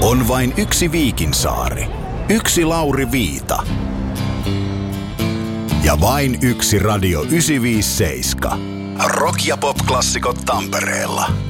On vain yksi Viikinsaari. Yksi Lauri Viita. Ja vain yksi Radio 957. Rock- ja pop-klassikot Tampereella.